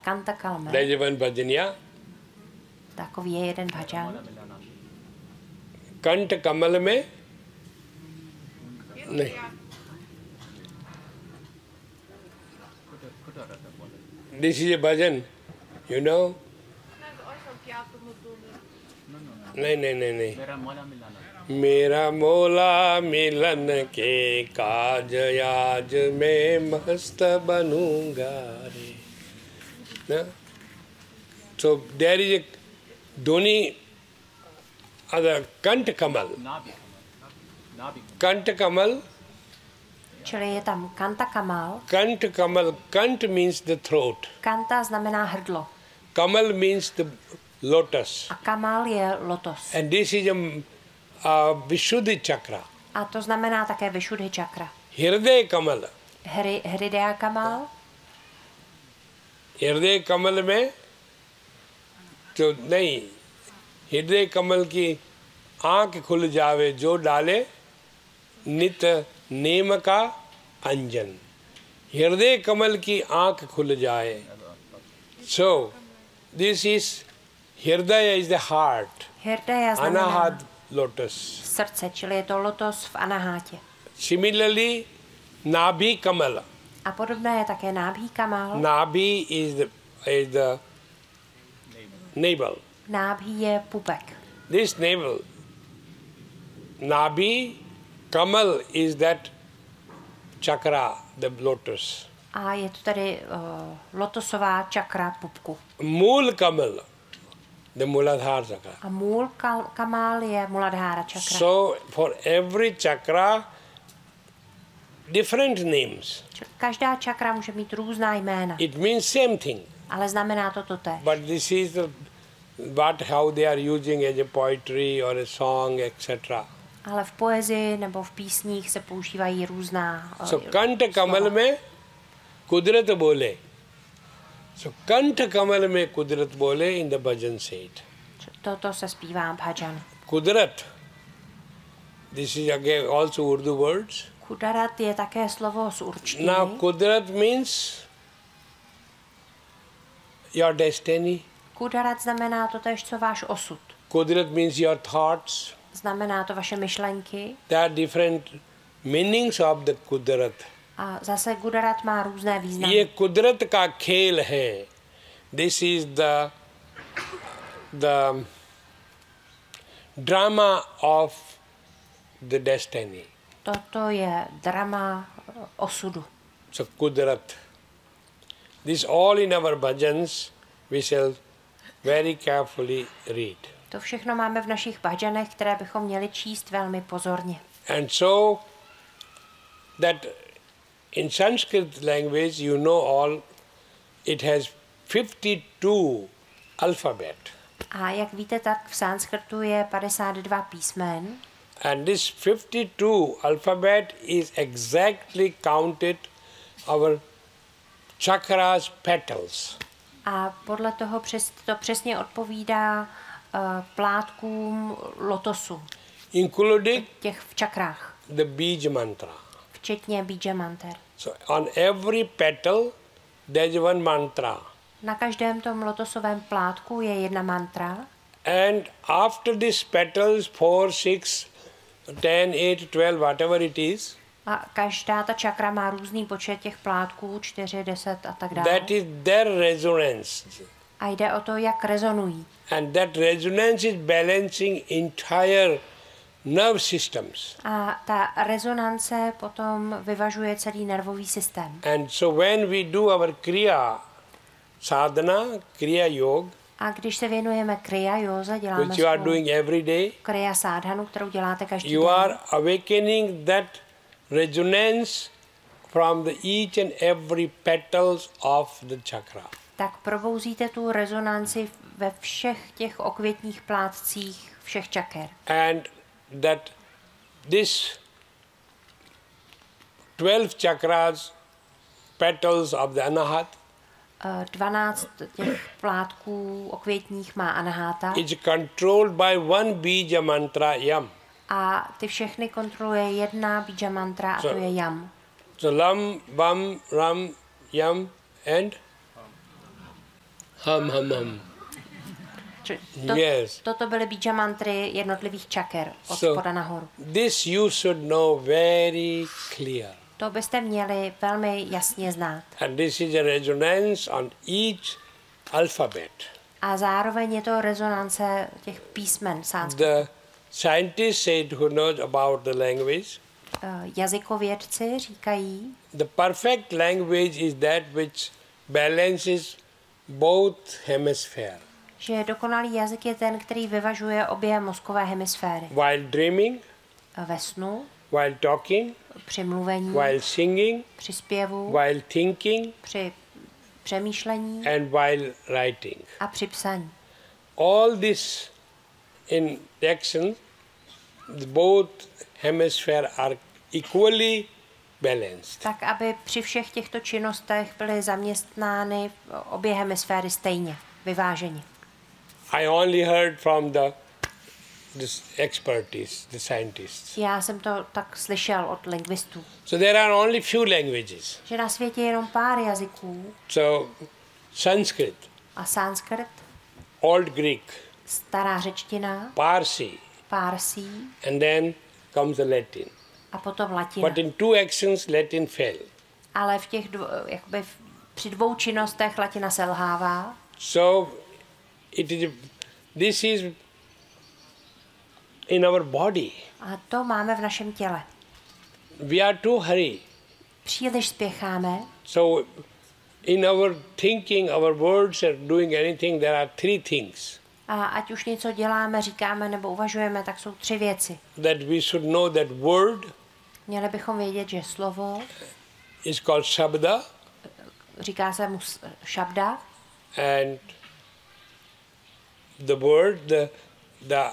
Kanta Kalme. There is one bhajan, yeah? Takový je jeden bhajan. Kant Kamal में नहीं. This is a bhajan, you know? नहीं. मेरा मौला मिलन के काज आज मैं मस्त बनूंगा रे. No? So there is a Dhoni other Kant Kamal. Kant Kamal. Čili je tam Kanta Kamal. Kant Kamal. Kant means the throat. Kanta znamená hrdlo. Kamal means the lotus. A Kamal je lotos. And this is a Vishuddhi chakra. A to znamená také Vishuddhi čakra. Hriday Kamal. Hridaya Kamal. हृदय कमल में तो नहीं, हृदय कमल की आंख खुल जावे जो डाले नित नेम का अंजन. हृदय कमल की आंख खुल जाए. So this is हृदय is the heart. Hrdaya znamená Anahat lotus. srdce, čili je to lotos v anahátě. Similarly, Nabhi Kamal. A podobné je také nábhí Kamal. Nabhi is the navel. Nábhí je pupek. This navel, Nabhi Kamal is that chakra, the lotus. A je to tady lotosová čakra pupku. Mool Kamal, the Muladhara chakra. A můl Kamal je Muladhara čakra. So for every chakra, different names. Každá čakra může mít různá jména. It means same thing. Ale znamená to totéž. But this is how they are using as a poetry or a song, etc. Ale v poezii nebo v písních se používají různá So Kant Kamal में कुदरत बोले. So Kant Kamal में कुदरत बोले in the bhajan set. Toto se zpívá bhajan. Kudrat. This is again also Urdu words. Kudarat je také slovo z určtiny. Now Kudrat means your destiny. Kudarat znamená totéž, co váš osud. Kudrat means your thoughts. Znamená to vaše myšlenky. There are different meanings of the Kudrat. A zase Kudarat má různé významy. ये कुदरत का खेल है. This is the drama of the destiny. Toto je drama osudu. So Kudrat. This all in our bhajans we shall very carefully read. To všechno máme v našich bhajanech, které bychom měli číst velmi pozorně. And so that in Sanskrit language, you know all, it has 52 alphabet. A jak víte, tak v sanskrtu je 52 písmen. And this 52 alphabet is exactly counted our chakras petals. A podle toho to přesně odpovídá plátkům lotosu. Including Těch v čakrách. the Bij mantra. Včetně Bija manter. So on every petal there is one mantra. Na každém tom lotosovém plátku je jedna mantra. And after these petals 4, 6, 10, 8, 12, whatever it is, A každá ta čakra má různý počet těch plátků, 4, 10 a tak dále. that is their resonance. A jde o to, jak rezonují. And that resonance is balancing entire nerve systems. A ta rezonance potom vyvažuje celý nervový systém. And so when we do our kriya sadhana, kriya yoga, A když se věnujeme kriya józe, děláme which you are svou doing every day, kriya sadhanu, kterou děláte každý you den, are awakening that resonance from the each and every petals of the chakra. tak probouzíte tu rezonanci ve všech těch okvětních plátcích všech čaker. And that this 12 chakras, petals of the anahat, 12 těch plátků okvětních má anahata is controlled by one bija mantra yam. a ty všechny kontroluje jedna bija mantra a to je jam. So lam, vam, ram, yam and hum. Yes. Toto byly bija mantry jednotlivých čaker od spoda nahoru. This you should know very clear. To byste měli velmi jasně znát. And this is a resonance on each alphabet. A zároveň je to rezonance těch písmen sanskritu. The scientists said who knows about the language. Jazykovědci říkají, The perfect language is that which balances both hemispheres. že dokonalý jazyk je ten, který vyvažuje obě mozkové hemisféry. While dreaming, Ve snu, while talking, při mluvení, while singing, při zpěvu, while thinking, při přemýšlení and while writing. a při psaní. All this in action, both hemispheres are equally balanced. Tak, aby při všech těchto činnostech byly zaměstnány obě hemisféry stejně, vyváženě. I only heard from the expertise, the scientists. Já jsem to tak slyšel od lingvistů, So there are only few languages. že na světě je jenom pár jazyků So Sanskrit, a sanskrt, Old Greek, stará řečtina, Parsi, pársí and then comes the Latin. a potom latina. But in two actions, Latin fell. Ale v těch při dvou činnostech latina selhává. So this is in our body. A to máme v našem těle. We are too hurry. Příliš spěcháme, So in our thinking, our words are doing anything, there are three things a ať už něco děláme, říkáme nebo uvažujeme, tak jsou tři věci. that we should know. That word Měli bychom vědět, že slovo, is called Shabda, říká se mu šabda, and the word, the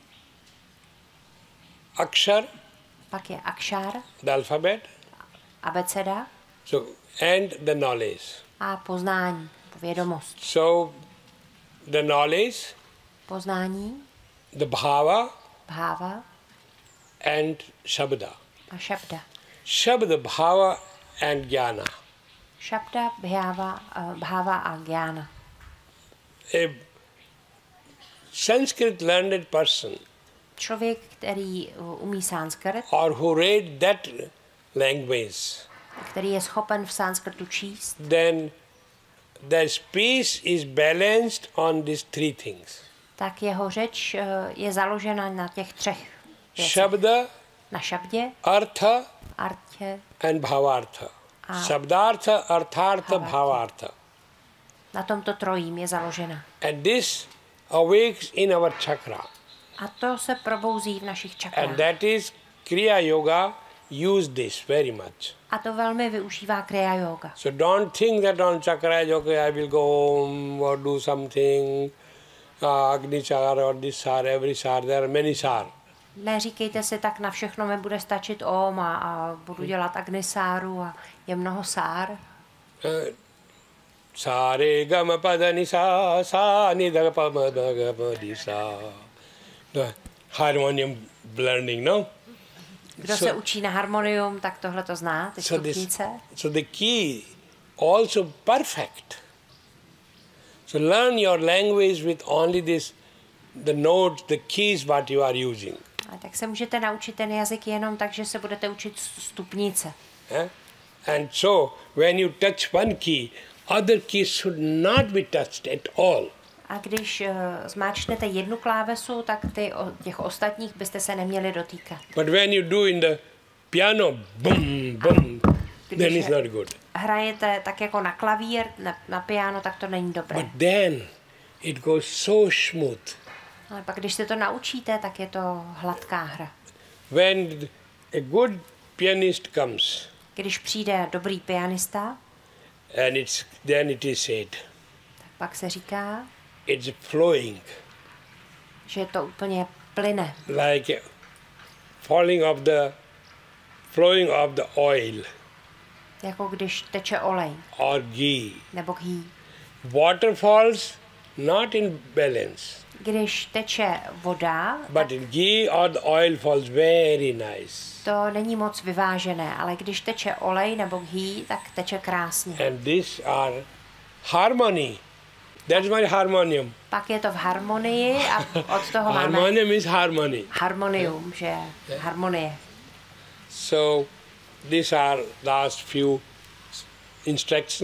akshar, pak je akšar, the alphabet, abeceda so and the knowledge. a poznání, vědomost. So the knowledge, Poznání, the bhava, bháva and Shabda. a šabda. Shabda, bhava and jnana. Šabda, bháva a gyána. A Sanskrit learned person Člověk, který umí sanskrt, or who read that language, který je schopen v sanskrtu číst, then the speech is balanced on these three things. tak jeho řeč je založena na těch třech věcech. Shabda, Na šabdě, artha artě, and bhavartha. Shabdartha, arthartha, bhavartha. na tomto trojím je založena. And this awakes in our chakra. A to se probouzí v našich And čakrách. that is Kriya Yoga use this very much. A to velmi využívá Kriya Yoga. So don't think that on chakra yoga I will go home or do something, Agni Char or this Char, every Char, there are many Char. Neříkejte si, tak na všechno mi bude stačit Om a budu dělat Agnisáru a je mnoho sár. Sa re ga ma pa da ni sa ni da pa ma da ga pa di sa. The harmonium learning, no? Kdo se učí na harmonium, tak tohle to zná, ty stupnice. So the key also perfect. So learn your language with only this, the notes, the keys what you are using. A tak se můžete naučit ten jazyk jenom tak, že se budete učit stupnice. And so when you touch one key, other keys should not be touched at all. A když zmáčknete jednu klávesu, tak těch ostatních byste se neměli dotýkat. But when you do in the piano, boom, boom, then it's not good. Hrajete tak jako na klavír, na piano, tak to není dobré. But then it goes so smooth. Ale pak, když se to naučíte, tak je to hladká hra. When a good pianist comes, Když přijde dobrý pianista, and then it is said, tak pak se říká, it's flowing, že to úplně plyne. like flowing of the oil Jako když teče olej or ghee. nebo ghee. Water falls not in balance, Když teče voda, but in ghee or the oil falls very nice. to není moc vyvážené, ale když teče olej nebo ghee, tak teče krásně. And these are harmony That's my harmonium. Pak je to v harmonii a od toho máme Harmonium is harmony. harmonium, že harmonie. So these are last few instructions.